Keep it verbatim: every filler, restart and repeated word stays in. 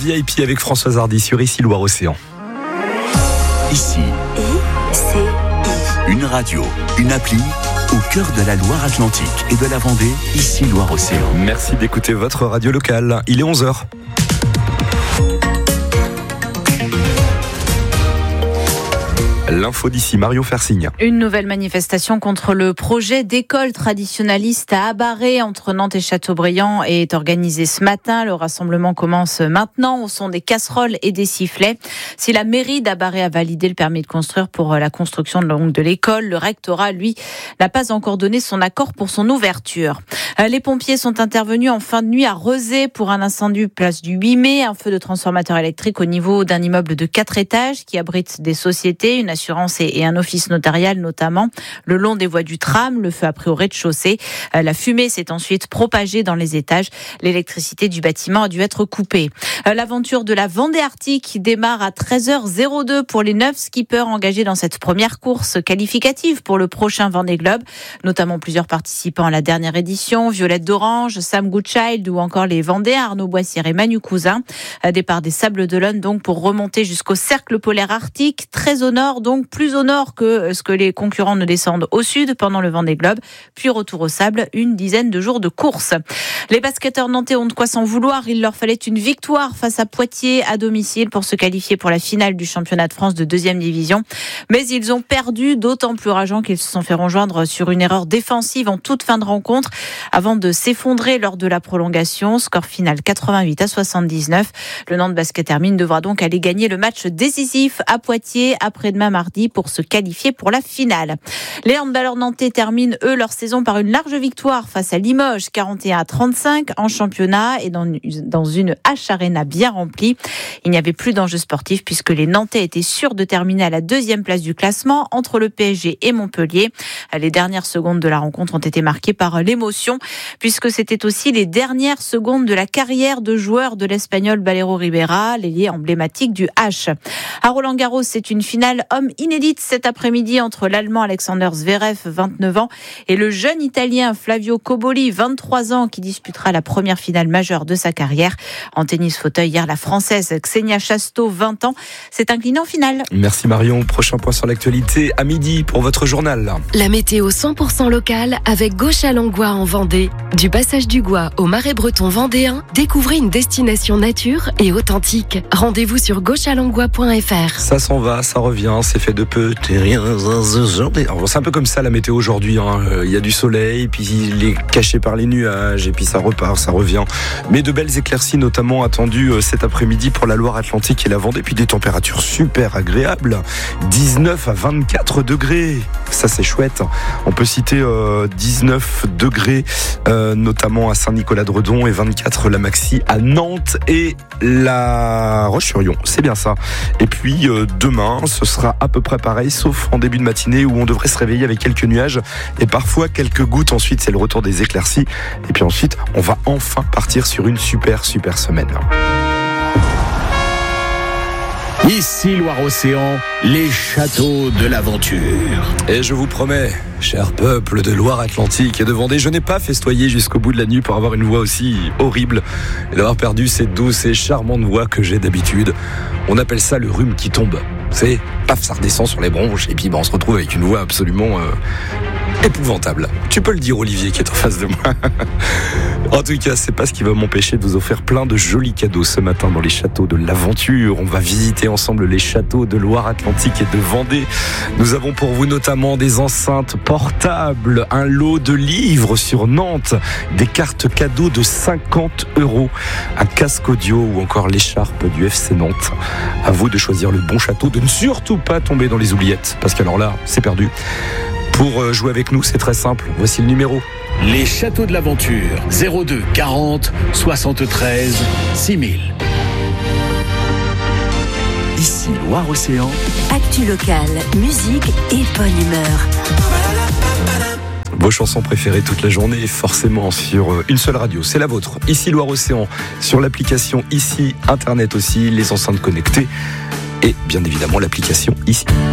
V I P avec Françoise Hardy sur Ici Loire-Océan. Ici, I C I. une radio, une appli au cœur de la Loire-Atlantique et de la Vendée, Ici Loire-Océan. Merci d'écouter votre radio locale. Il est onze heures. L'info d'ici, Mario Fersigne. Une nouvelle manifestation contre le projet d'école traditionnaliste à Abarré entre Nantes et Châteaubriand est organisée ce matin. Le rassemblement commence maintenant au son des casseroles et des sifflets. Si la mairie d'Abarré a validé le permis de construire pour la construction de l'école, le rectorat, lui, n'a pas encore donné son accord pour son ouverture. Les pompiers sont intervenus en fin de nuit à Rezé pour un incendie place du huit mai, un feu de transformateur électrique au niveau d'un immeuble de quatre étages qui abrite des sociétés, une assurance et un office notarial notamment. Le long des voies du tram, le feu a pris au rez-de-chaussée. La fumée s'est ensuite propagée dans les étages. L'électricité du bâtiment a dû être coupée. L'aventure de la Vendée Arctique démarre à treize heures deux pour les neuf skippers engagés dans cette première course qualificative pour le prochain Vendée Globe, notamment plusieurs participants à la dernière édition, Violette d'Orange, Sam Goodchild ou encore les Vendéens Arnaud Boissière et Manu Cousin. Départ des Sables d'Olonne donc pour remonter jusqu'au cercle polaire arctique, très au nord, donc plus au nord que ce que les concurrents ne descendent au sud pendant le Vendée Globe, puis retour au sable, une dizaine de jours de course. Les basketteurs nantais ont de quoi s'en vouloir, il leur fallait une victoire face à Poitiers à domicile pour se qualifier pour la finale du championnat de France de deuxième division, mais ils ont perdu, d'autant plus rageant qu'ils se sont fait rejoindre sur une erreur défensive en toute fin de rencontre avant de s'effondrer lors de la prolongation. Score final quatre-vingt-huit à soixante-dix-neuf. Le Nantes Basket Hermine devra donc aller gagner le match décisif à Poitiers après-demain mardi pour se qualifier pour la finale. Les handballeurs nantais terminent eux leur saison par une large victoire face à Limoges, quarante et un à trente-cinq en championnat et dans une, dans une H Arena bien remplie. Il n'y avait plus d'enjeu sportif puisque les Nantais étaient sûrs de terminer à la deuxième place du classement entre le P S G et Montpellier. Les dernières secondes de la rencontre ont été marquées par l'émotion puisque c'était aussi les dernières secondes de la carrière de joueur de l'Espagnol Valero Ribera, l'ailier emblématique du H. À Roland-Garros, c'est une finale homme inédite cet après-midi entre l'Allemand Alexander Zverev, vingt-neuf ans, et le jeune Italien Flavio Cobolli, vingt-trois ans, qui disputera la première finale majeure de sa carrière. En tennis fauteuil, hier, la Française Xenia Chasteau, vingt ans, s'est inclinée en finale. Merci Marion. Prochain point sur l'actualité à midi pour votre journal. La météo cent pour cent locale avec Gauche-à-Langlois en Vendée. Du passage du Gois au Marais breton vendéen, découvrez une destination nature et authentique. Rendez-vous sur gauche à langlois point f r. Ça s'en va, ça revient, c'est fait de peu. C'est un peu comme ça la météo aujourd'hui. Hein. Il y a du soleil, puis il est caché par les nuages, et puis ça repart, ça revient. Mais de belles éclaircies notamment attendues cet après-midi pour la Loire-Atlantique et la Vendée, puis des températures super agréables. dix-neuf à vingt-quatre degrés. Ça c'est chouette. On peut citer euh, dix-neuf degrés, euh, notamment à Saint-Nicolas-de-Redon, et vingt-quatre la maxi à Nantes et la Roche-sur-Yon. C'est bien ça. Et puis euh, demain, ce sera à peu près pareil, sauf en début de matinée où on devrait se réveiller avec quelques nuages et parfois quelques gouttes. Ensuite, c'est le retour des éclaircies. Et puis ensuite, on va enfin partir sur une super, super semaine. Ici Loire-Océan, les châteaux de l'aventure. Et je vous promets, cher peuple de Loire-Atlantique et de Vendée, je n'ai pas festoyé jusqu'au bout de la nuit pour avoir une voix aussi horrible et d'avoir perdu cette douce et charmante voix que j'ai d'habitude. On appelle ça le rhume qui tombe. C'est paf, ça redescend sur les bronches et puis ben, on se retrouve avec une voix absolument euh, épouvantable. Tu peux le dire, Olivier, qui est en face de moi. En tout cas, c'est pas ce qui va m'empêcher de vous offrir plein de jolis cadeaux ce matin dans les châteaux de l'aventure. On va visiter ensemble les châteaux de Loire-Atlantique et de Vendée. Nous avons pour vous notamment des enceintes portables, un lot de livres sur Nantes, des cartes cadeaux de cinquante euros, un casque audio ou encore l'écharpe du F C Nantes. À vous de choisir le bon château, de ne surtout pas tomber dans les oubliettes, parce qu'alors là, c'est perdu. Pour jouer avec nous, c'est très simple. Voici le numéro. Les châteaux de l'aventure, zéro deux quarante soixante-treize six mille. Ici Loire-Océan. Actu locale, musique et bonne humeur. Vos chansons préférées toute la journée, forcément sur une seule radio, c'est la vôtre. Ici Loire-Océan, sur l'application Ici, Internet aussi, les enceintes connectées et bien évidemment l'application Ici.